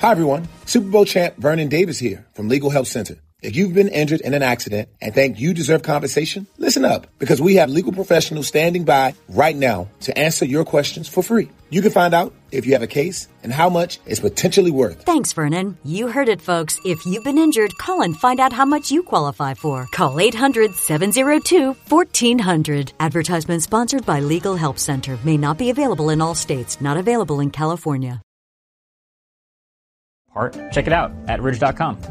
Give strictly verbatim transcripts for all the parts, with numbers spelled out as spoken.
Hi, everyone. Super Bowl champ Vernon Davis here from Legal Help Center. If you've been injured in an accident and think you deserve compensation, listen up, because we have legal professionals standing by right now to answer your questions for free. You can find out if you have a case and how much it's potentially worth. Thanks, Vernon. You heard it, folks. If you've been injured, call and find out how much you qualify for. Call eight hundred, seven oh two, one four zero zero. Advertisement sponsored by Legal Help Center. May not be available in all states. Not available in California. Art, check it out at ridge dot com.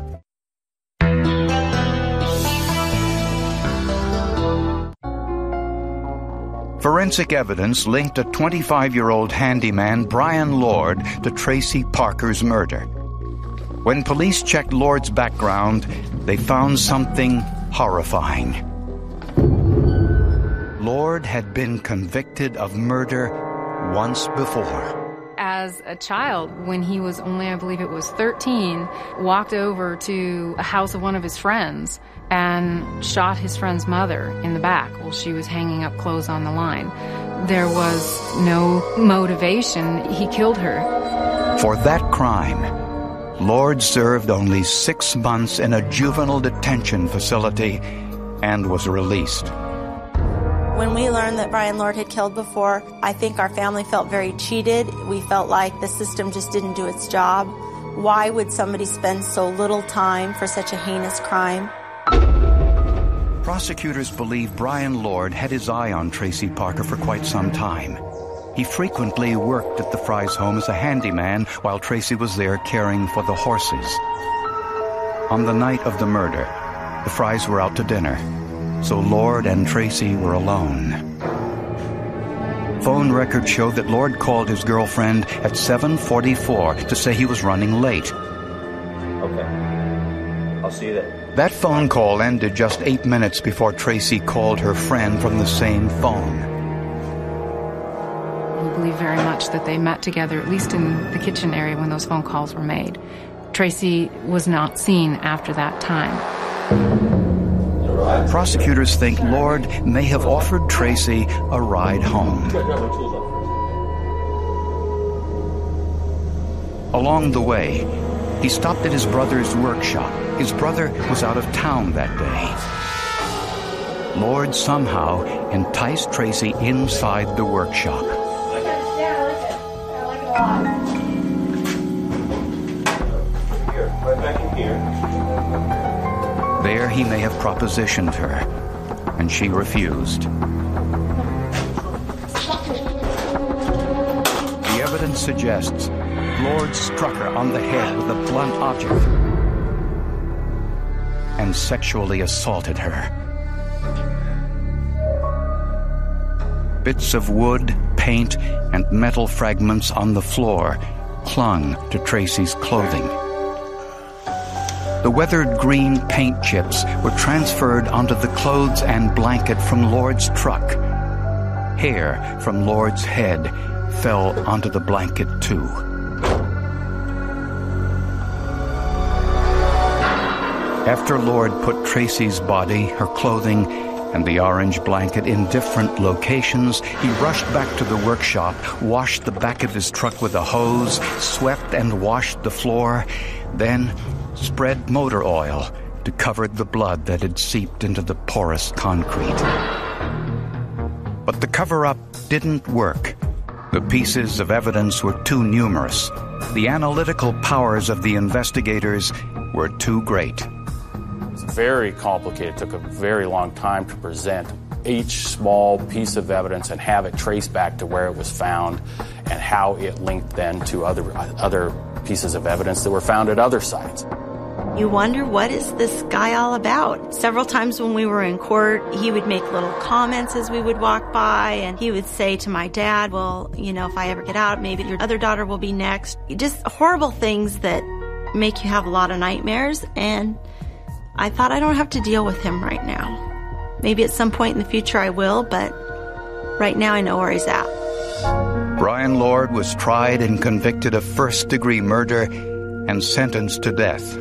Forensic evidence linked a twenty-five-year-old handyman, Brian Lord, to Tracy Parker's murder. When police checked Lord's background, they found something horrifying. Lord had been convicted of murder once before. As a child, when he was only, I believe it was thirteen, walked over to a house of one of his friends and shot his friend's mother in the back while she was hanging up clothes on the line. There was no motivation. He killed her. For that crime, Lord served only six months in a juvenile detention facility and was released. When we learned that Brian Lord had killed before, I think our family felt very cheated. We felt like the system just didn't do its job. Why would somebody spend so little time for such a heinous crime? Prosecutors believe Brian Lord had his eye on Tracy Parker for quite some time. He frequently worked at the Fry's home as a handyman while Tracy was there caring for the horses. On the night of the murder, the Fry's were out to dinner, so Lord and Tracy were alone. Phone records show that Lord called his girlfriend at seven forty-four to say he was running late. Okay. I'll see you then. That phone call ended just eight minutes before Tracy called her friend from the same phone. We believe very much that they met together, at least in the kitchen area when those phone calls were made. Tracy was not seen after that time. Prosecutors think Lord may have offered Tracy a ride home. Along the way, he stopped at his brother's workshop. His brother was out of town that day. Lord somehow enticed Tracy inside the workshop. There he may have propositioned her, and she refused. The evidence suggests Lord struck her on the head with a blunt object and sexually assaulted her. Bits of wood, paint, and metal fragments on the floor clung to Tracy's clothing. The weathered green paint chips were transferred onto the clothes and blanket from Lord's truck. Hair from Lord's head fell onto the blanket, too. After Lord put Tracy's body, her clothing, and the orange blanket in different locations, he rushed back to the workshop, washed the back of his truck with a hose, swept and washed the floor, then spread motor oil to cover the blood that had seeped into the porous concrete. But the cover-up didn't work. The pieces of evidence were too numerous. The analytical powers of the investigators were too great. It's very complicated. It took a very long time to present each small piece of evidence and have it traced back to where it was found and how it linked then to other other pieces of evidence that were found at other sites. You wonder, what is this guy all about? Several times when we were in court, he would make little comments as we would walk by, and he would say to my dad, well, you know, if I ever get out, maybe your other daughter will be next. Just horrible things that make you have a lot of nightmares, and I thought I don't have to deal with him right now. Maybe at some point in the future I will, but right now I know where he's at. Brian Lord was tried and convicted of first-degree murder and sentenced to death.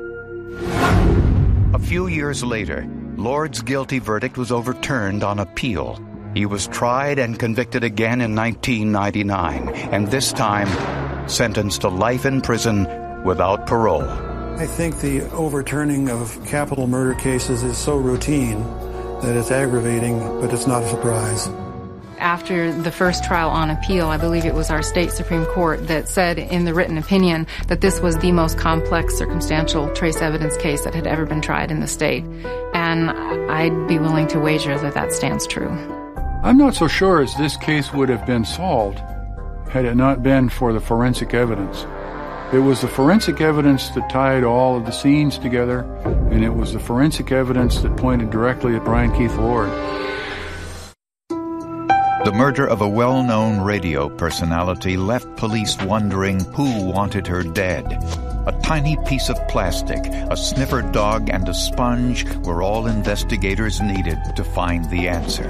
A few years later, Lord's guilty verdict was overturned on appeal. He was tried and convicted again in nineteen ninety-nine, and this time sentenced to life in prison without parole. I think the overturning of capital murder cases is so routine that it's aggravating, but it's not a surprise. After the first trial on appeal, I believe it was our state Supreme Court that said in the written opinion that this was the most complex circumstantial trace evidence case that had ever been tried in the state. And I'd be willing to wager that that stands true. I'm not so sure as this case would have been solved had it not been for the forensic evidence. It was the forensic evidence that tied all of the scenes together, and it was the forensic evidence that pointed directly at Brian Keith Lord. The murder of a well-known radio personality left police wondering who wanted her dead. A tiny piece of plastic, a sniffer dog, and a sponge were all investigators needed to find the answer.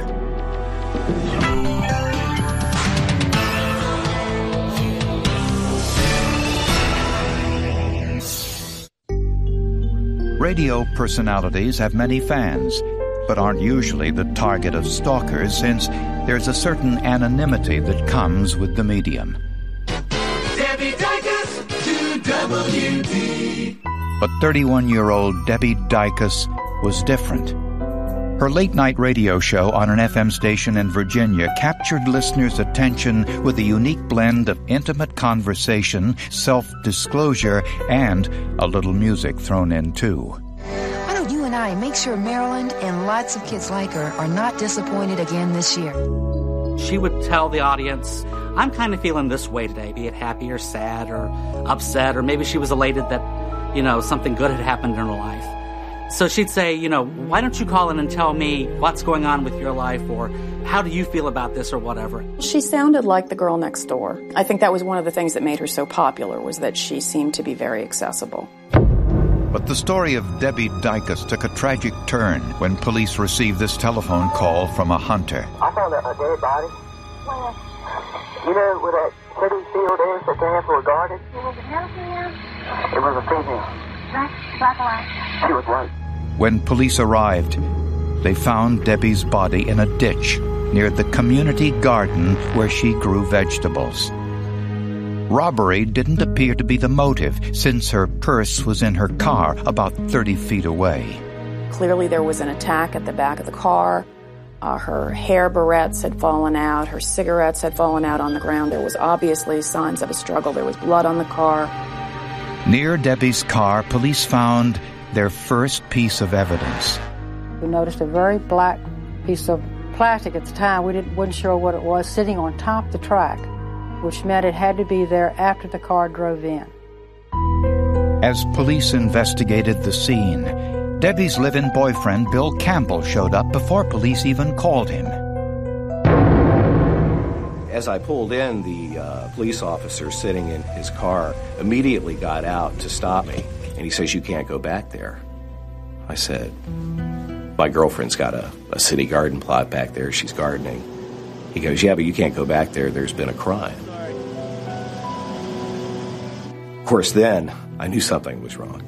Radio personalities have many fans, but aren't usually the target of stalkers since there's a certain anonymity that comes with the medium. Debbie Dicus to W D. But thirty-one-year-old Debbie Dicus was different. Her late-night radio show on an F M station in Virginia captured listeners' attention with a unique blend of intimate conversation, self-disclosure, and a little music thrown in, too. Why don't you and I make sure Maryland and lots of kids like her are not disappointed again this year? She would tell the audience, I'm kind of feeling this way today, be it happy or sad or upset, or maybe she was elated that, you know, something good had happened in her life. So she'd say, you know, why don't you call in and tell me what's going on with your life, or how do you feel about this, or whatever. She sounded like the girl next door. I think that was one of the things that made her so popular, was that she seemed to be very accessible. But the story of Debbie Dicus took a tragic turn when police received this telephone call from a hunter. I found a, a dead body. Where? You know where that city field is that they have for a garden? It was a male female? It was a female. Black, black or white? She was white. When police arrived, they found Debbie's body in a ditch near the community garden where she grew vegetables. Robbery didn't appear to be the motive, since her purse was in her car about thirty feet away. Clearly there was an attack at the back of the car. Uh, her hair barrettes had fallen out. Her cigarettes had fallen out on the ground. There was obviously signs of a struggle. There was blood on the car. Near Debbie's car, police found their first piece of evidence. We noticed a very black piece of plastic at the time. We didn't, wasn't sure what it was, sitting on top of the track, which meant it had to be there after the car drove in. As police investigated the scene, Debbie's live-in boyfriend, Bill Campbell, showed up before police even called him. As I pulled in, the uh, police officer sitting in his car immediately got out to stop me. And he says, you can't go back there. I said, my girlfriend's got a, a city garden plot back there. She's gardening. He goes, yeah, but you can't go back there. There's been a crime. Of course, then I knew something was wrong.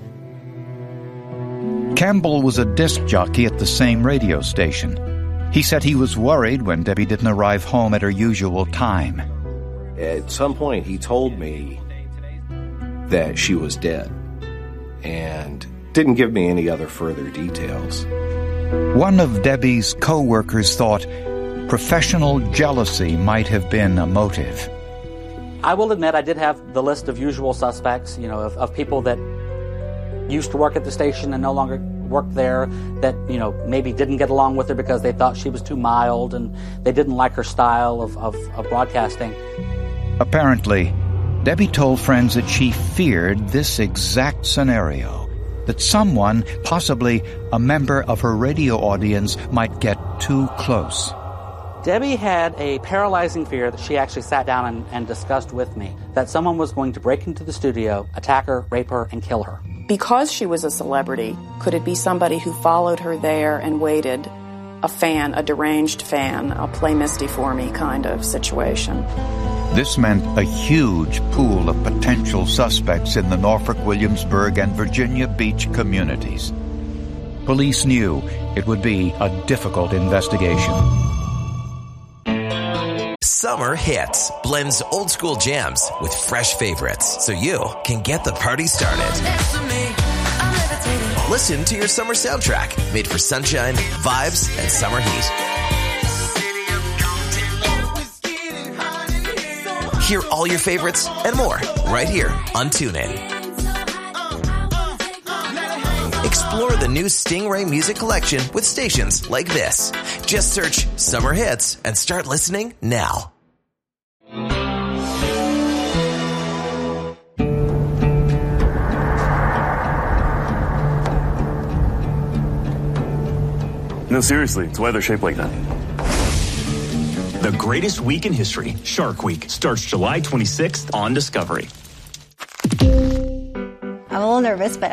Campbell was a disc jockey at the same radio station. He said he was worried when Debbie didn't arrive home at her usual time. At some point, he told me that she was dead and didn't give me any other further details. One of Debbie's co-workers thought professional jealousy might have been a motive. I will admit I did have the list of usual suspects, you know, of, of people that used to work at the station and no longer worked there, that, you know, maybe didn't get along with her because they thought she was too mild and they didn't like her style of, of, of broadcasting. Apparently, Debbie told friends that she feared this exact scenario, that someone, possibly a member of her radio audience, might get too close. Debbie had a paralyzing fear that she actually sat down and, and discussed with me, that someone was going to break into the studio, attack her, rape her, and kill her. Because she was a celebrity, could it be somebody who followed her there and waited, a fan, a deranged fan, a play Misty for me kind of situation? This meant a huge pool of potential suspects in the Norfolk, Williamsburg, and Virginia Beach communities. Police knew it would be a difficult investigation. Summer Hits blends old school jams with fresh favorites so you can get the party started. Listen to your summer soundtrack made for sunshine, vibes, and summer heat. Hear all your favorites and more right here on TuneIn. Explore the new Stingray music collection with stations like this. Just search Summer Hits and start listening now. No, seriously, it's why they're shaped like that. The greatest week in history, Shark Week, starts July twenty-sixth on Discovery. I'm a little nervous, but...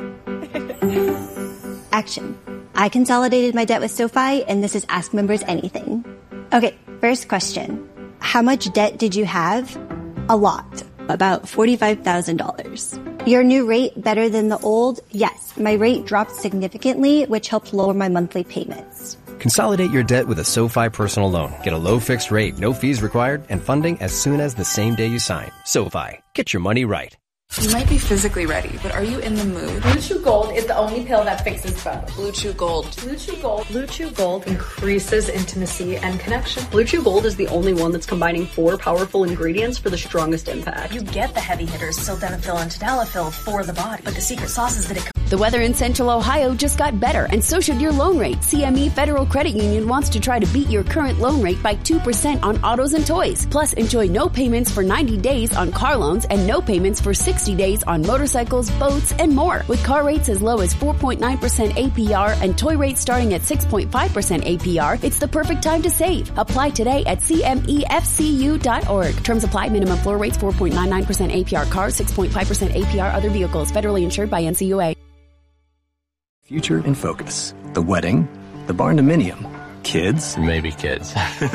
Action. I consolidated my debt with SoFi, and this is Ask Members Anything. Okay, first question. How much debt did you have? A lot. About forty-five thousand dollars. Your new rate better than the old? Yes, my rate dropped significantly, which helped lower my monthly payments. Consolidate your debt with a SoFi personal loan. Get a low fixed rate, no fees required, and funding as soon as the same day you sign. SoFi. Get your money right. You might be physically ready, but are you in the mood? Blue Chew Gold is the only pill that fixes both. Blue Chew Gold. Blue Chew Gold. Blue Chew Gold increases intimacy and connection. Blue Chew Gold is the only one that's combining four powerful ingredients for the strongest impact. You get the heavy hitters, sildenafil and tadalafil for the body, but the secret sauce is that it. The weather in Central Ohio just got better, and so should your loan rate. C M E Federal Credit Union wants to try to beat your current loan rate by two percent on autos and toys. Plus, enjoy no payments for ninety days on car loans and no payments for sixty days on motorcycles, boats, and more. With car rates as low as four point nine percent A P R and toy rates starting at six point five percent A P R, it's the perfect time to save. Apply today at C M E F C U dot org. Terms apply. Minimum floor rates four point nine nine percent A P R cars, six point five percent A P R other vehicles. Federally insured by N C U A. Future in focus. The wedding, the barndominium, kids, maybe kids.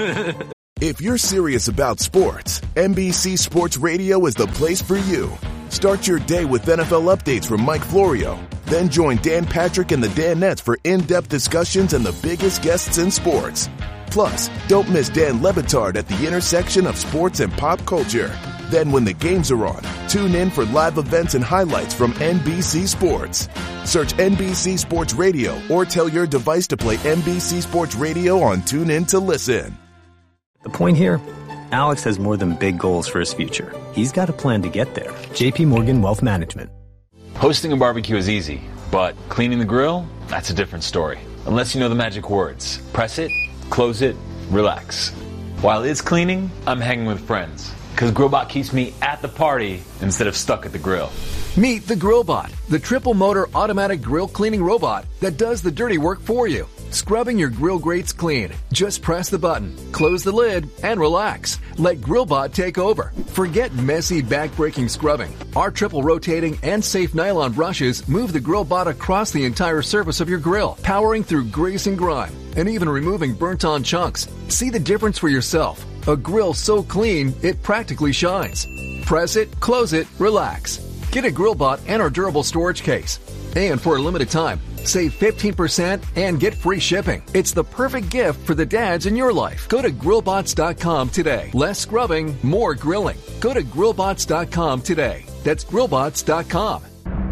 If you're serious about sports, N B C Sports Radio is the place for you. Start your day with N F L updates from Mike Florio. Then join Dan Patrick and the Danettes for in-depth discussions and the biggest guests in sports. Plus, don't miss Dan Le Batard at the intersection of sports and pop culture. Then when the games are on, tune in for live events and highlights from N B C Sports. Search N B C Sports Radio or tell your device to play N B C Sports Radio on TuneIn to listen. The point here, Alex has more than big goals for his future. He's got a plan to get there. J P Morgan Wealth Management. Hosting a barbecue is easy, but cleaning the grill, that's a different story. Unless you know the magic words. Press it, close it, relax. While it's cleaning, I'm hanging with friends. Because GrillBot keeps me at the party instead of stuck at the grill. Meet the GrillBot, the triple motor automatic grill cleaning robot that does the dirty work for you. Scrubbing your grill grates clean. Just press the button, close the lid, and relax. Let GrillBot take over. Forget messy back-breaking scrubbing. Our triple rotating and safe nylon brushes move the GrillBot across the entire surface of your grill, powering through grease and grime, and even removing burnt-on chunks. See the difference for yourself. A grill so clean, it practically shines. Press it, close it, relax. Get a GrillBot and our durable storage case. And for a limited time, save fifteen percent and get free shipping. It's the perfect gift for the dads in your life. Go to grill bots dot com today. Less scrubbing, more grilling. Go to grill bots dot com today. That's grill bots dot com.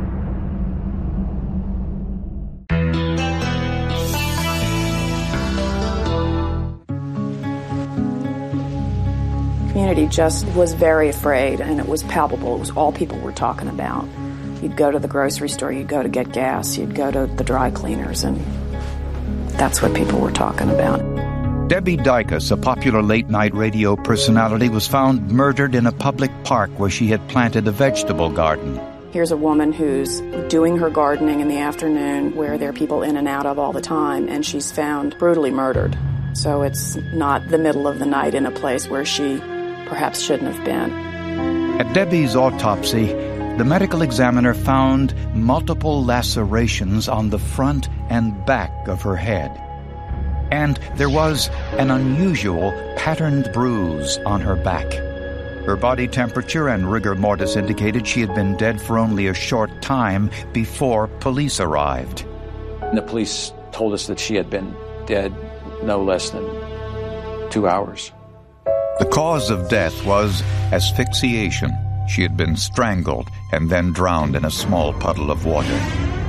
Community just was very afraid, and it was palpable. It was all people were talking about. You'd go to the grocery store, you'd go to get gas, you'd go to the dry cleaners, and that's what people were talking about. Debbie Dykus, a popular late-night radio personality, was found murdered in a public park where she had planted a vegetable garden. Here's a woman who's doing her gardening in the afternoon where there are people in and out of all the time, and she's found brutally murdered. So it's not the middle of the night in a place where she perhaps shouldn't have been. At Debbie's autopsy, the medical examiner found multiple lacerations on the front and back of her head. And there was an unusual patterned bruise on her back. Her body temperature and rigor mortis indicated she had been dead for only a short time before police arrived. The police told us that she had been dead no less than two hours. The cause of death was asphyxiation. She had been strangled and then drowned in a small puddle of water.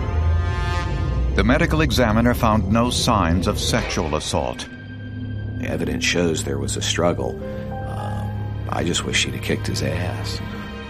The medical examiner found no signs of sexual assault. The evidence shows there was a struggle. Uh, I just wish she'd have kicked his ass.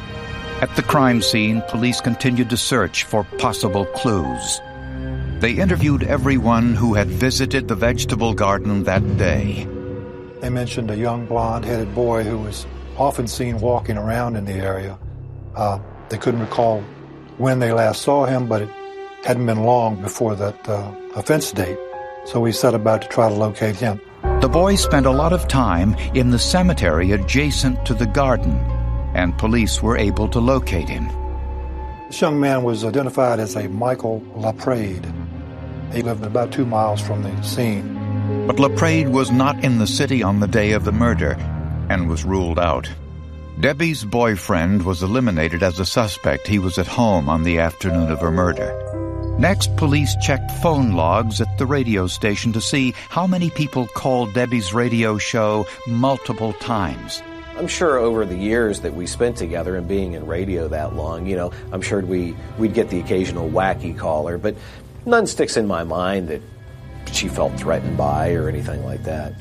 At the crime scene, police continued to search for possible clues. They interviewed everyone who had visited the vegetable garden that day. They mentioned a young blonde-headed boy who was often seen walking around in the area. Uh, they couldn't recall when they last saw him, but it hadn't been long before that uh, offense date, so we set about to try to locate him. The boy spent a lot of time in the cemetery adjacent to the garden, and police were able to locate him. This young man was identified as a Michael LaPrade. He lived about two miles from the scene. But LaPrade was not in the city on the day of the murder and was ruled out. Debbie's boyfriend was eliminated as a suspect. He was at home on the afternoon of her murder. Next, police checked phone logs at the radio station to see how many people called Debbie's radio show multiple times. I'm sure over the years that we spent together and being in radio that long, you know, I'm sure we, we'd get the occasional wacky caller, but none sticks in my mind that she felt threatened by or anything like that.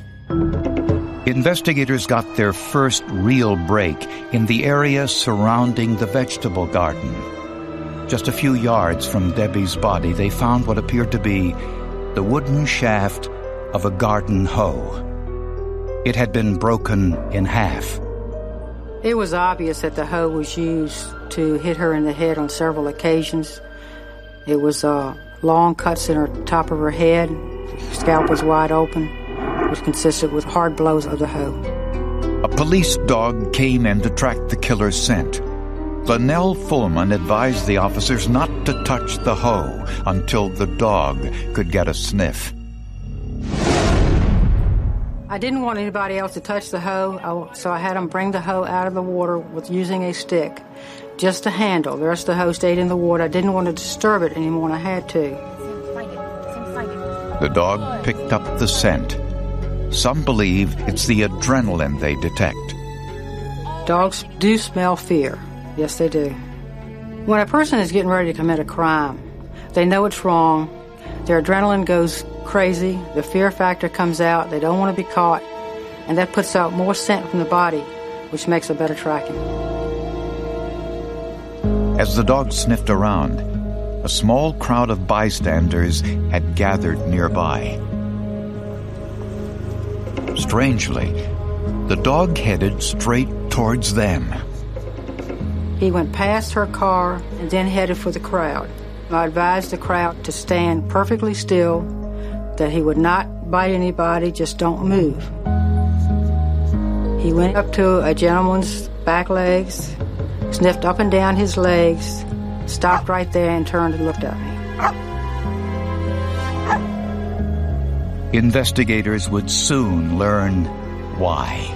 Investigators got their first real break in the area surrounding the vegetable garden. Just a few yards from Debbie's body, they found what appeared to be the wooden shaft of a garden hoe. It had been broken in half. It was obvious that the hoe was used to hit her in the head on several occasions. It was uh, long cuts in her top of her head. Scalp was wide open, which consisted with hard blows of the hoe. A police dog came in to track the killer's scent. Linnell Fullman advised the officers not to touch the hoe until the dog could get a sniff. I didn't want anybody else to touch the hoe, so I had them bring the hoe out of the water with using a stick, just to handle. The rest of the hoe stayed in the water. I didn't want to disturb it any more than I had to. The dog picked up the scent. Some believe it's the adrenaline they detect. Dogs do smell fear. Yes, they do. When a person is getting ready to commit a crime, they know it's wrong, their adrenaline goes crazy, the fear factor comes out, they don't want to be caught, and that puts out more scent from the body, which makes a better tracking. As the dog sniffed around, a small crowd of bystanders had gathered nearby. Strangely, the dog headed straight towards them. He went past her car and then headed for the crowd. I advised the crowd to stand perfectly still, that he would not bite anybody, just don't move. He went up to a gentleman's back legs, sniffed up and down his legs, stopped right there and turned and looked at me. Investigators would soon learn why.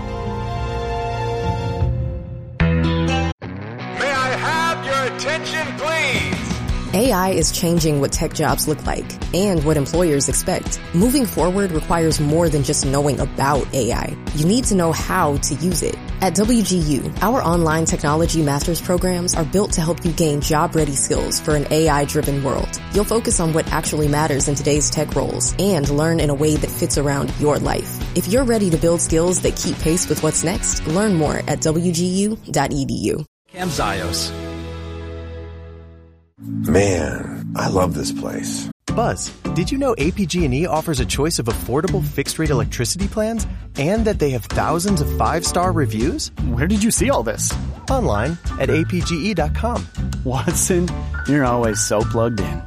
Attention, please. A I is changing what tech jobs look like and what employers expect. Moving forward requires more than just knowing about A I. You need to know how to use it. At W G U, our online technology master's programs are built to help you gain job-ready skills for an A I-driven world. You'll focus on what actually matters in today's tech roles and learn in a way that fits around your life. If you're ready to build skills that keep pace with what's next, learn more at w g u dot e d u. CamZios. Man, I love this place. Buzz, did you know A P G and E offers a choice of affordable fixed-rate electricity plans and that they have thousands of five-star reviews? Where did you see all this? Online at a p g e dot com. Watson, you're always so plugged in.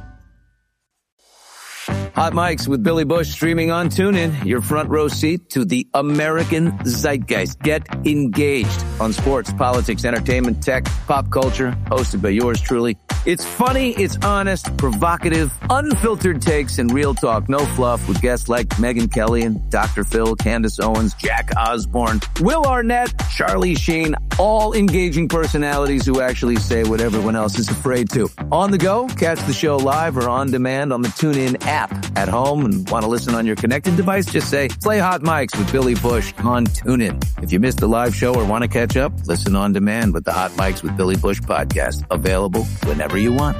Hot Mics with Billy Bush streaming on TuneIn. Your front row seat to the American zeitgeist. Get engaged on sports, politics, entertainment, tech, pop culture. Hosted by yours truly. It's funny, it's honest, provocative, unfiltered takes, and real talk. No fluff with guests like Megyn Kelly and Doctor Phil, Candace Owens, Jack Osborne, Will Arnett, Charlie Sheen. All engaging personalities who actually say what everyone else is afraid to. On the go, catch the show live or on demand on the TuneIn app. At home and want to listen on your connected device, just say, play Hot Mics with Billy Bush on TuneIn. If you missed the live show or want to catch up, listen on demand with the Hot Mics with Billy Bush podcast. Available whenever you want.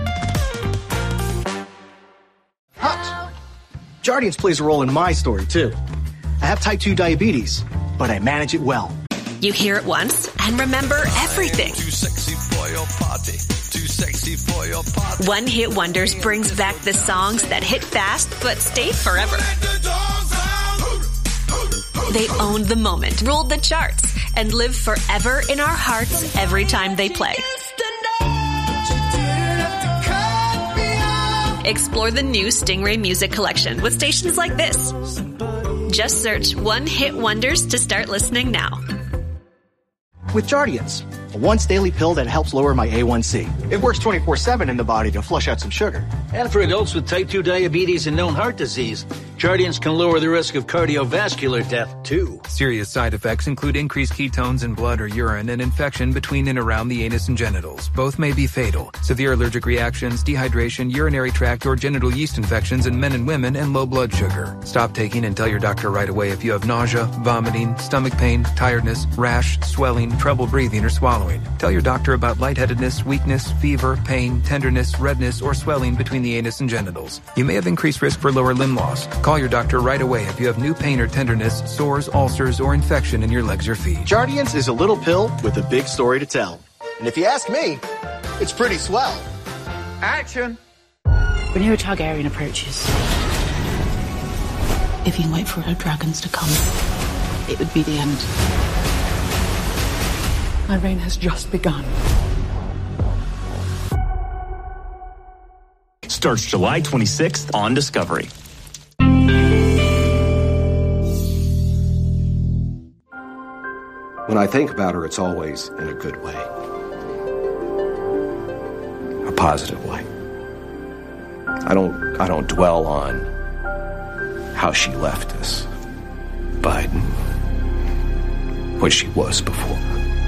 Hot! Jardiance plays a role in my story, too. I have type two diabetes, but I manage it well. You hear it once and remember everything. Too sexy for your party. Too sexy for your party. One Hit Wonders brings back the songs that hit fast but stay forever. They owned the moment, ruled the charts, and live forever in our hearts every time they play. Explore the new Stingray Music Collection with stations like this. Just search One Hit Wonders to start listening now. With Jardiance, a once-daily pill that helps lower my A one C. It works twenty-four seven in the body to flush out some sugar. And for adults with type two diabetes and known heart disease, Jardiance can lower the risk of cardiovascular death, too. Serious side effects include increased ketones in blood or urine and infection between and around the anus and genitals. Both may be fatal. Severe allergic reactions, dehydration, urinary tract or genital yeast infections in men and women, and low blood sugar. Stop taking and tell your doctor right away if you have nausea, vomiting, stomach pain, tiredness, rash, swelling, trouble breathing or swallowing. Tell your doctor about lightheadedness, weakness, fever, pain, tenderness, redness, or swelling between the anus and genitals. You may have increased risk for lower limb loss. Call your doctor right away if you have new pain or tenderness, sores, ulcers, or infection in your legs or feet. Jardiance is a little pill with a big story to tell. And if you ask me, it's pretty swell. Action! When your Targaryen approaches, if you wait for our dragons to come, it would be the end. My reign has just begun. Starts July twenty-sixth on Discovery. When I think about her, it's always in a good way. A positive way. I don't I don't dwell on how she left us, but what she was before.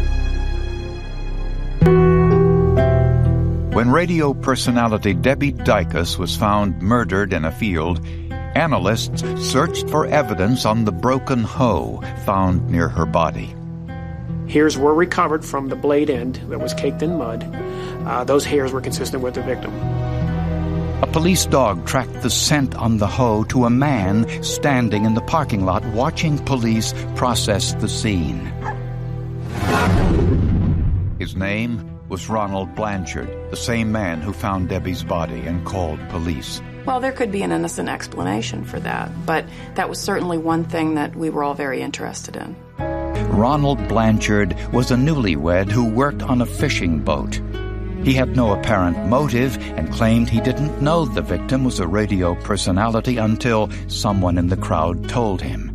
When radio personality Debbie Dicus was found murdered in a field, analysts searched for evidence on the broken hoe found near her body. Hairs were recovered from the blade end that was caked in mud. Uh, those hairs were consistent with the victim. A police dog tracked the scent on the hoe to a man standing in the parking lot watching police process the scene. His name was Ronald Blanchard, the same man who found Debbie's body and called police. Well, there could be an innocent explanation for that, but that was certainly one thing that we were all very interested in. Ronald Blanchard was a newlywed who worked on a fishing boat. He had no apparent motive and claimed he didn't know the victim was a radio personality until someone in the crowd told him.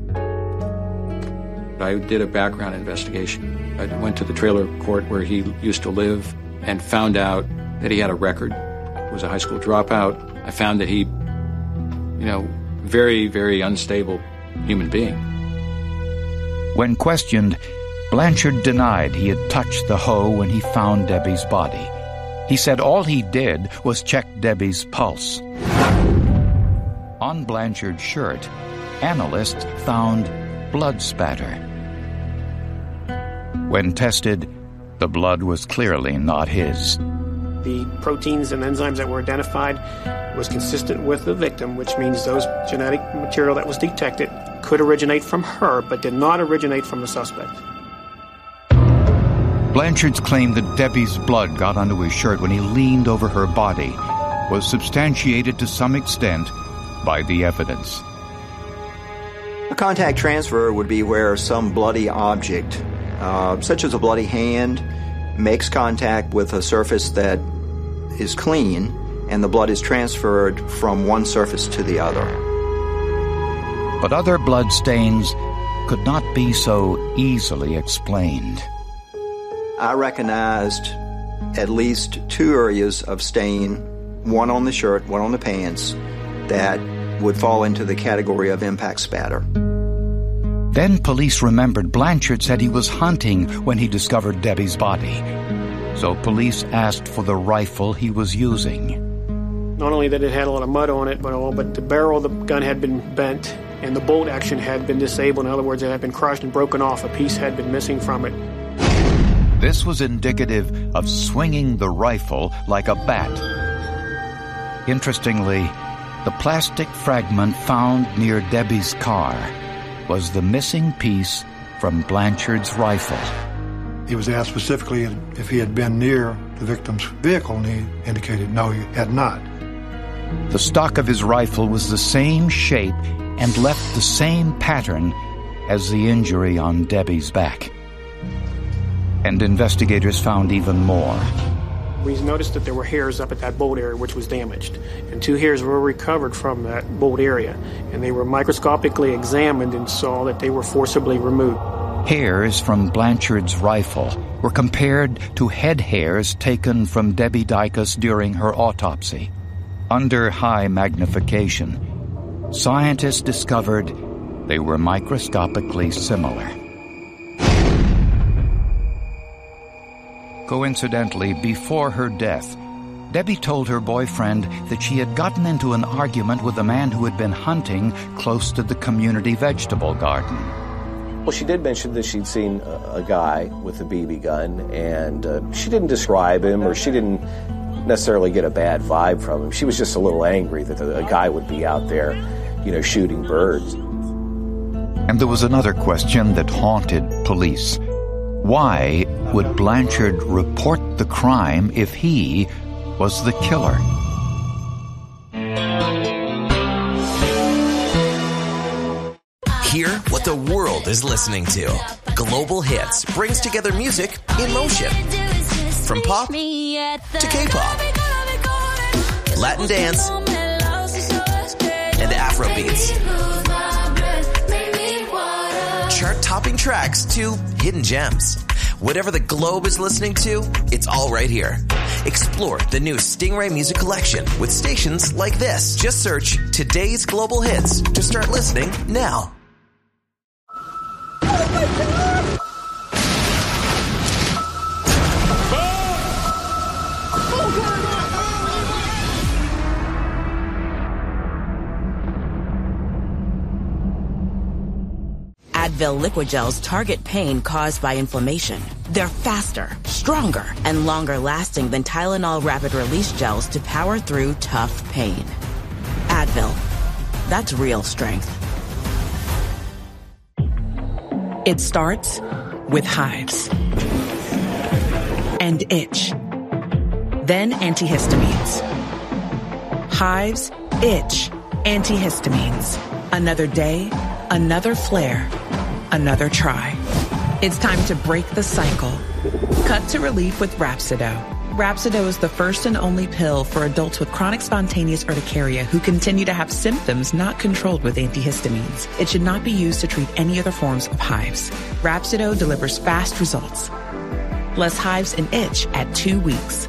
I did a background investigation. I went to the trailer court where he used to live and found out that he had a record, was a high school dropout. I found that he, you know, very, very unstable human being. When questioned, Blanchard denied he had touched the hoe when he found Debbie's body. He said all he did was check Debbie's pulse. On Blanchard's shirt, analysts found blood spatter. When tested, the blood was clearly not his. The proteins and enzymes that were identified was consistent with the victim, which means those genetic material that was detected could originate from her, but did not originate from the suspect. Blanchard's claim that Debbie's blood got onto his shirt when he leaned over her body was substantiated to some extent by the evidence. A contact transfer would be where some bloody object, uh, such as a bloody hand, makes contact with a surface that is clean, and the blood is transferred from one surface to the other. But other blood stains could not be so easily explained. I recognized at least two areas of stain, one on the shirt, one on the pants, that would fall into the category of impact spatter. Then police remembered Blanchard said he was hunting when he discovered Debbie's body. So police asked for the rifle he was using. Not only that it had a lot of mud on it, but, all, but the barrel of the gun had been bent and the bolt action had been disabled. In other words, it had been crushed and broken off. A piece had been missing from it. This was indicative of swinging the rifle like a bat. Interestingly, the plastic fragment found near Debbie's car was the missing piece from Blanchard's rifle. He was asked specifically if he had been near the victim's vehicle, and he indicated no, he had not. The stock of his rifle was the same shape and left the same pattern as the injury on Debbie's back. And investigators found even more. We noticed that there were hairs up at that bolt area which was damaged, and two hairs were recovered from that bolt area, and they were microscopically examined and saw that they were forcibly removed. Hairs from Blanchard's rifle were compared to head hairs taken from Debbie Dicus during her autopsy. Under high magnification, scientists discovered they were microscopically similar. Coincidentally, before her death, Debbie told her boyfriend that she had gotten into an argument with a man who had been hunting close to the community vegetable garden. Well, she did mention that she'd seen a, a guy with a B B gun, and uh, she didn't describe him, or she didn't necessarily get a bad vibe from him. She was just a little angry that a, a guy would be out there, you know, shooting birds. And there was another question that haunted police. Why would Blanchard report the crime if he was the killer? Hear what the world is listening to. Global Hits brings together music in motion. From pop to K-pop, Latin dance, and Afrobeats. Chart-topping tracks to hidden gems. Whatever the globe is listening to, it's all right here. Explore the new Stingray Music Collection with stations like this. Just search Today's Global Hits to start listening now. Advil Liquid Gels target pain caused by inflammation. They're faster, stronger, and longer lasting than Tylenol Rapid Release Gels to power through tough pain. Advil. That's real strength. It starts with hives and itch, then antihistamines. Hives, itch, antihistamines. Another day, another flare, another try. It's time to break the cycle. Cut to relief with Rhapsido. Rhapsido is the first and only pill for adults with chronic spontaneous urticaria who continue to have symptoms not controlled with antihistamines. It should not be used to treat any other forms of hives. Rhapsido delivers fast results. Less hives and itch at two weeks.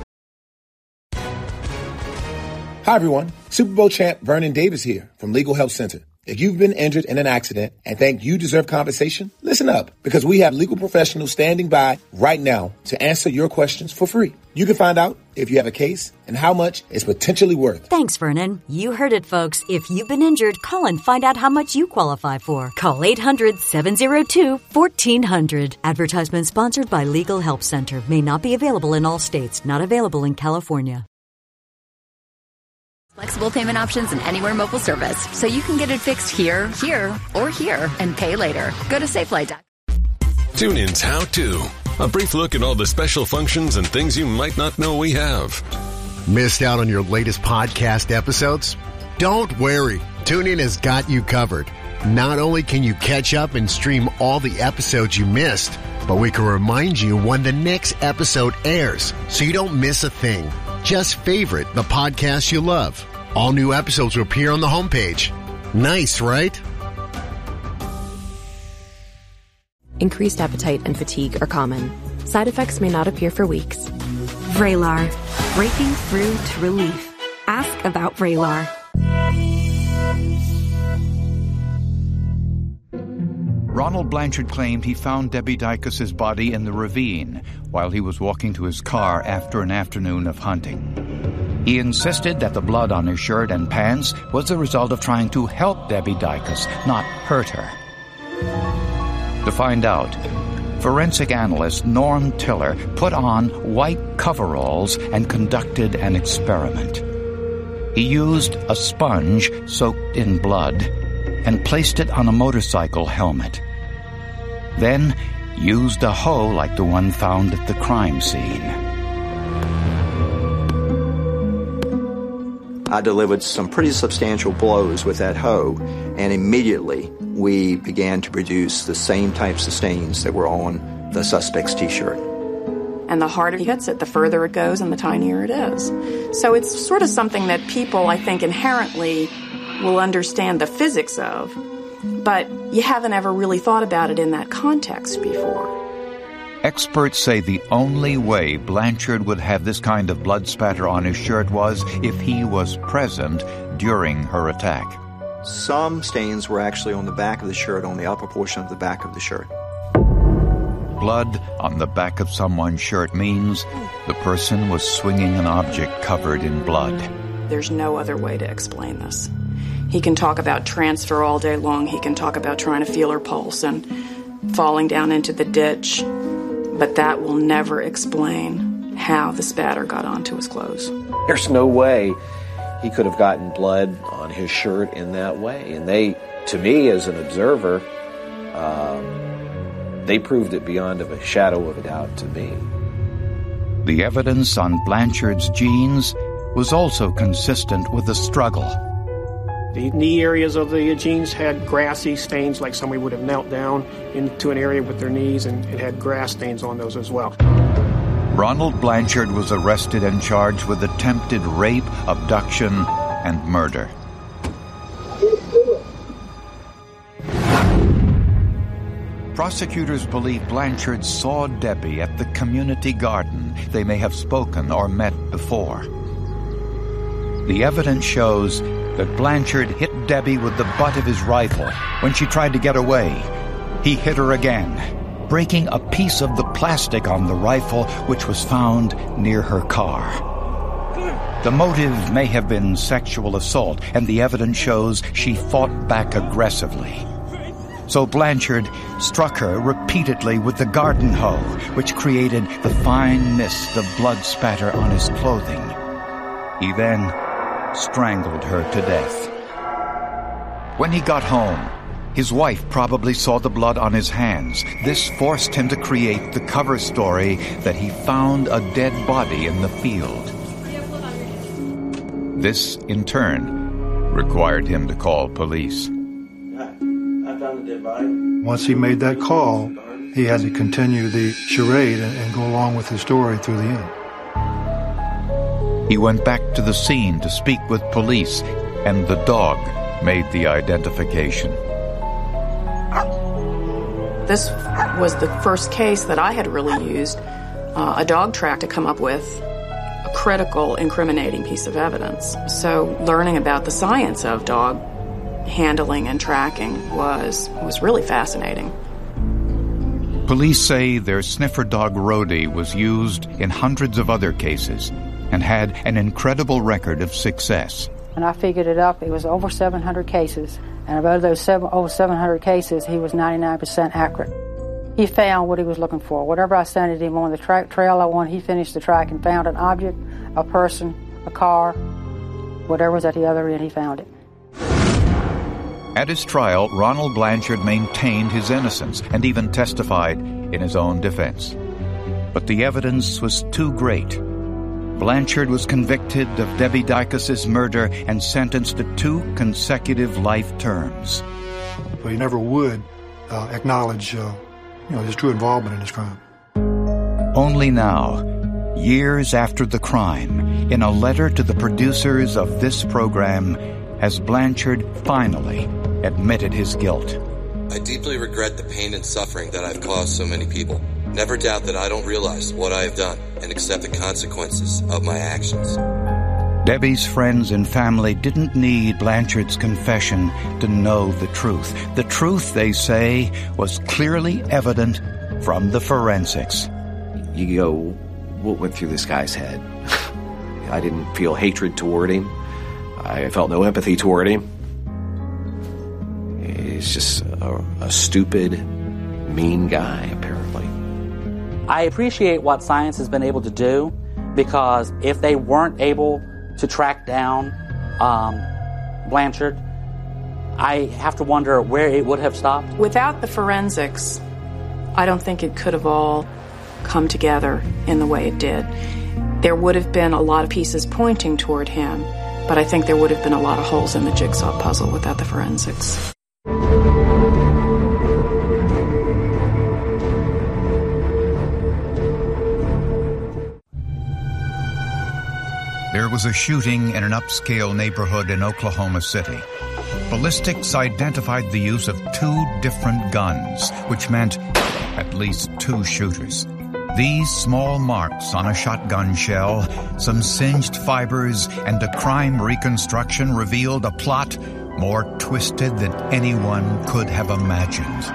Hi, everyone. Super Bowl champ Vernon Davis here from Legal Help Center. If you've been injured in an accident and think you deserve compensation, listen up, because we have legal professionals standing by right now to answer your questions for free. You can find out if you have a case and how much it's potentially worth. Thanks, Vernon. You heard it, folks. If you've been injured, call and find out how much you qualify for. Call eight hundred, seven oh two, one four zero zero. Advertisement sponsored by Legal Help Center. May not be available in all states. Not available in California. Flexible payment options and anywhere mobile service. So you can get it fixed here, here, or here and pay later. Go to Safelight dot com. TuneIn's How To. A brief look at all the special functions and things you might not know we have. Missed out on your latest podcast episodes? Don't worry. TuneIn has got you covered. Not only can you catch up and stream all the episodes you missed, but we can remind you when the next episode airs so you don't miss a thing. Just favorite the podcast you love. All new episodes will appear on the homepage. Nice, right? Increased appetite and fatigue are common. Side effects may not appear for weeks. Vraylar. Breaking through to relief. Ask about Vraylar. Ronald Blanchard claimed he found Debbie Dicus's body in the ravine while he was walking to his car after an afternoon of hunting. He insisted that the blood on his shirt and pants was the result of trying to help Debbie Dicus, not hurt her. To find out, forensic analyst Norm Tiller put on white coveralls and conducted an experiment. He used a sponge soaked in blood and placed it on a motorcycle helmet. Then used a hoe like the one found at the crime scene. I delivered some pretty substantial blows with that hoe, and immediately we began to produce the same types of stains that were on the suspect's T-shirt. And the harder he hits it, the further it goes and the tinier it is. So it's sort of something that people, I think, inherently will understand the physics of, but you haven't ever really thought about it in that context before. Experts say the only way Blanchard would have this kind of blood spatter on his shirt was if he was present during her attack. Some stains were actually on the back of the shirt, on the upper portion of the back of the shirt. Blood on the back of someone's shirt means the person was swinging an object covered in blood. There's no other way to explain this. He can talk about transfer all day long. He can talk about trying to feel her pulse and falling down into the ditch. But that will never explain how the spatter got onto his clothes. There's no way he could have gotten blood on his shirt in that way. And they, to me as an observer, um, they proved it beyond a shadow of a doubt to me. The evidence on Blanchard's jeans was also consistent with the struggle. The knee areas of the jeans had grassy stains, like somebody would have knelt down into an area with their knees, and it had grass stains on those as well. Ronald Blanchard was arrested and charged with attempted rape, abduction, and murder. Prosecutors believe Blanchard saw Debbie at the community garden. They may have spoken or met before. The evidence shows that Blanchard hit Debbie with the butt of his rifle. When she tried to get away, he hit her again, breaking a piece of the plastic on the rifle which was found near her car. The motive may have been sexual assault, and the evidence shows she fought back aggressively. So Blanchard struck her repeatedly with the garden hoe, which created the fine mist of blood spatter on his clothing. He then strangled her to death. When he got home, his wife probably saw the blood on his hands. This forced him to create the cover story that he found a dead body in the field. This, in turn, required him to call police. Once he made that call, he had to continue the charade and, and go along with his story through the end. He went back to the scene to speak with police, and the dog made the identification. This was the first case that I had really used uh, a dog track to come up with a critical, incriminating piece of evidence. So learning about the science of dog handling and tracking was was really fascinating. Police say their sniffer dog Rhodey was used in hundreds of other cases and had an incredible record of success. When I figured it up, it was over seven hundred cases, and about those seven, over seven hundred cases, he was ninety-nine percent accurate. He found what he was looking for. Whatever I sent him on the tra- trail I wanted, he finished the track and found an object, a person, a car, whatever was at the other end, he found it. At his trial, Ronald Blanchard maintained his innocence and even testified in his own defense. But the evidence was too great. Blanchard was convicted of Debbie Dicus's murder and sentenced to two consecutive life terms. But he never would uh, acknowledge uh, you know, his true involvement in this crime. Only now, years after the crime, in a letter to the producers of this program, has Blanchard finally admitted his guilt. I deeply regret the pain and suffering that I've caused so many people. Never doubt that I don't realize what I have done and accept the consequences of my actions. Debbie's friends and family didn't need Blanchard's confession to know the truth. The truth, they say, was clearly evident from the forensics. You go, what went through this guy's head? I didn't feel hatred toward him. I felt no empathy toward him. He's just a, a stupid, mean guy, apparently. I appreciate what science has been able to do, because if they weren't able to track down um, Blanchard, I have to wonder where it would have stopped. Without the forensics, I don't think it could have all come together in the way it did. There would have been a lot of pieces pointing toward him, but I think there would have been a lot of holes in the jigsaw puzzle without the forensics. There was a shooting in an upscale neighborhood in Oklahoma City. Ballistics identified the use of two different guns, which meant at least two shooters. These small marks on a shotgun shell, some singed fibers, and a crime reconstruction revealed a plot more twisted than anyone could have imagined.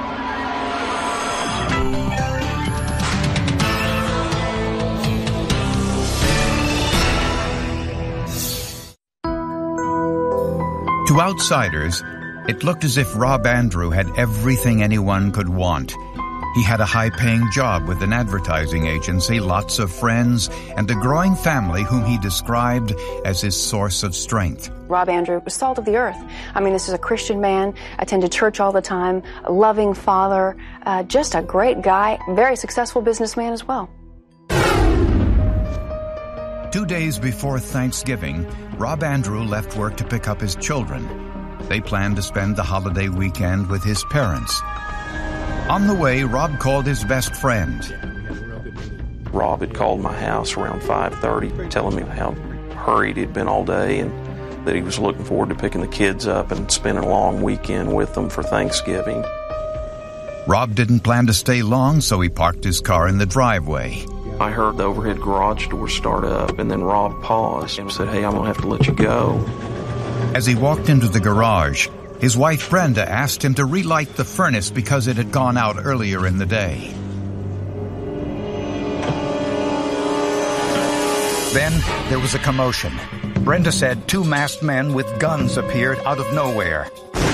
To outsiders, it looked as if Rob Andrew had everything anyone could want. He had a high-paying job with an advertising agency, lots of friends, and a growing family whom he described as his source of strength. Rob Andrew was salt of the earth. I mean, this is a Christian man, attended church all the time, a loving father, uh, just a great guy, very successful businessman as well. Two days before Thanksgiving, Rob Andrew left work to pick up his children. They planned to spend the holiday weekend with his parents. On the way, Rob called his best friend. Rob had called my house around five thirty, telling me how hurried he'd been all day and that he was looking forward to picking the kids up and spending a long weekend with them for Thanksgiving. Rob didn't plan to stay long, so he parked his car in the driveway. I heard the overhead garage door start up, and then Rob paused and said, "Hey, I'm going to have to let you go." As he walked into the garage, his wife Brenda asked him to relight the furnace because it had gone out earlier in the day. Then there was a commotion. Brenda said two masked men with guns appeared out of nowhere.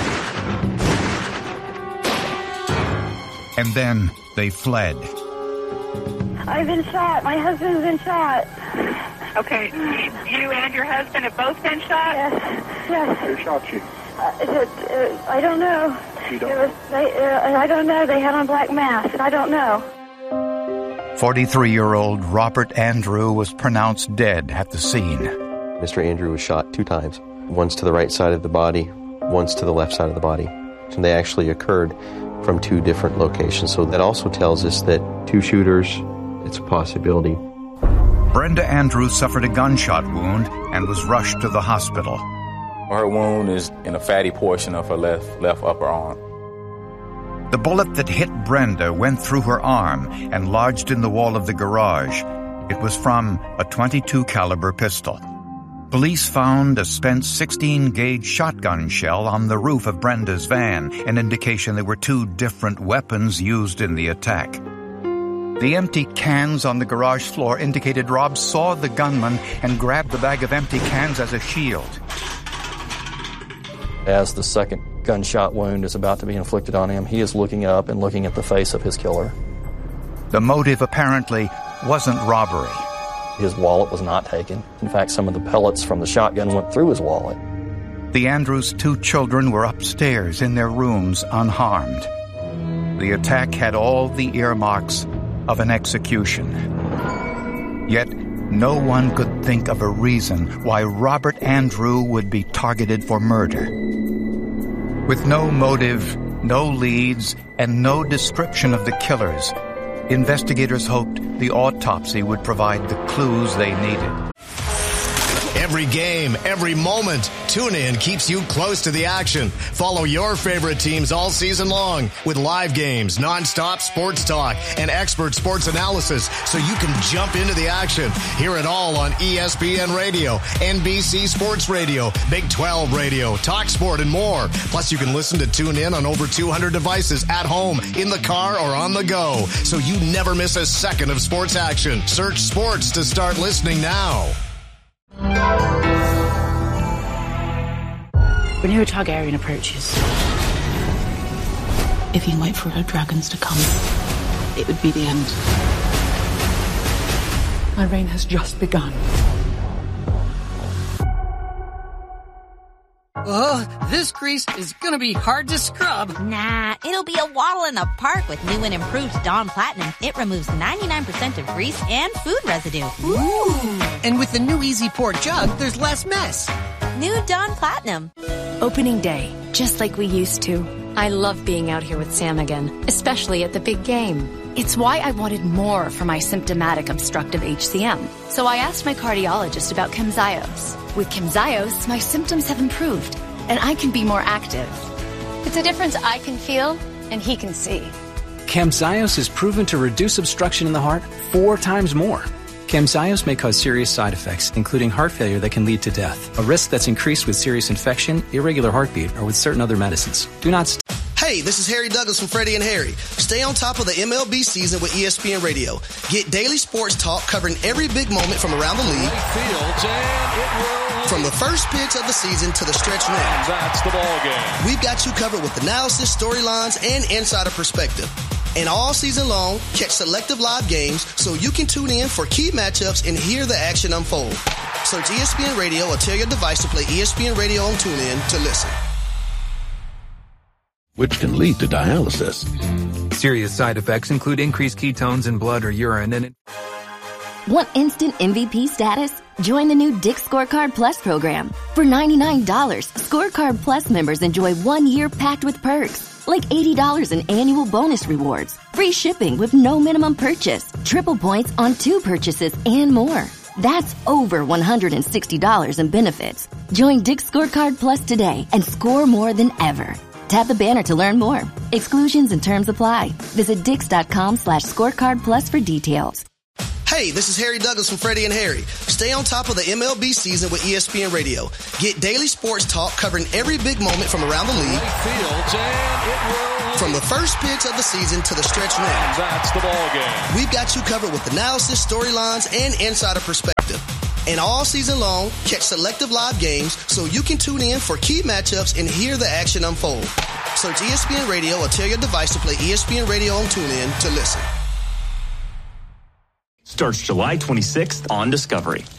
And then they fled. I've been shot. My husband's been shot. Okay. You and your husband have both been shot? Yes. Yes. Who shot you? Uh, it, uh, I don't know. You don't it was, they, uh, I don't know. They had on black masks. I don't know. forty-three-year-old Robert Andrew was pronounced dead at the scene. Mister Andrew was shot two times. Once to the right side of the body, once to the left side of the body. And they actually occurred from two different locations. So that also tells us that two shooters, it's a possibility. Brenda Andrews suffered a gunshot wound and was rushed to the hospital. Her wound is in a fatty portion of her left left upper arm. The bullet that hit Brenda went through her arm and lodged in the wall of the garage. It was from a twenty-two caliber pistol. Police found a spent sixteen gauge shotgun shell on the roof of Brenda's van, an indication there were two different weapons used in the attack. The empty cans on the garage floor indicated Rob saw the gunman and grabbed the bag of empty cans as a shield. As the second gunshot wound is about to be inflicted on him, he is looking up and looking at the face of his killer. The motive apparently wasn't robbery. His wallet was not taken. In fact, some of the pellets from the shotgun went through his wallet. The Andrews' two children were upstairs in their rooms unharmed. The attack had all the earmarks of an execution. Yet, no one could think of a reason why Robert Andrew would be targeted for murder. With no motive, no leads, and no description of the killers, investigators hoped the autopsy would provide the clues they needed. Every game, every moment, TuneIn keeps you close to the action. Follow your favorite teams all season long with live games, nonstop sports talk, and expert sports analysis so you can jump into the action. Hear it all on E S P N Radio, N B C Sports Radio, Big twelve Radio, TalkSport, and more. Plus, you can listen to TuneIn on over two hundred devices at home, in the car, or on the go, so you never miss a second of sports action. Search sports to start listening now. Whenever Targaryen approaches, if you wait for her dragons to come, it would be the end. My reign has just begun. Oh, this grease is gonna be hard to scrub. Nah, it'll be a waddle in the park with new and improved Dawn Platinum. It removes ninety-nine percent of grease and food residue. Ooh. And with the new Easy Pour jug, there's less mess. New Dawn Platinum. Opening day, just like we used to. I love being out here with Sam again, especially at the big game. It's why I wanted more for my symptomatic obstructive H C M. So I asked my cardiologist about Camzyos. With Camzyos, my symptoms have improved, and I can be more active. It's a difference I can feel, and he can see. Camzyos is proven to reduce obstruction in the heart four times more. Camzyos may cause serious side effects, including heart failure that can lead to death, a risk that's increased with serious infection, irregular heartbeat, or with certain other medicines. Do not st- Hey, this is Harry Douglas from Freddie and Harry. Stay on top of the M L B season with E S P N Radio. Get daily sports talk covering every big moment from around the league. Fields, and it will. From the first pitch of the season to the stretch run. That's the ball game. We've got you covered with analysis, storylines, and insider perspective. And all season long, catch selective live games so you can tune in for key matchups and hear the action unfold. Search E S P N Radio or tell your device to play E S P N Radio on TuneIn to listen. Which can lead to dialysis. Serious side effects include increased ketones in blood or urine and... Want instant M V P status? Join the new Dick's Scorecard Plus program. For ninety-nine dollars, Scorecard Plus members enjoy one year packed with perks, like eighty dollars in annual bonus rewards, free shipping with no minimum purchase, triple points on two purchases, and more. That's over one hundred sixty dollars in benefits. Join Dick's Scorecard Plus today and score more than ever. Tap the banner to learn more. Exclusions and terms apply. Visit dix.com slash scorecard plus for details. Hey, this is Harry Douglas from Freddie and Harry. Stay on top of the M L B season with E S P N Radio. Get daily sports talk covering every big moment from around the league. Fields, and it will. From the first pitch of the season to the stretch run. That's the ball game. We've got you covered with analysis, storylines, and insider perspective. And all season long, catch selective live games so you can tune in for key matchups and hear the action unfold. Search E S P N Radio or tell your device to play E S P N Radio on TuneIn to listen. Starts July twenty-sixth on Discovery.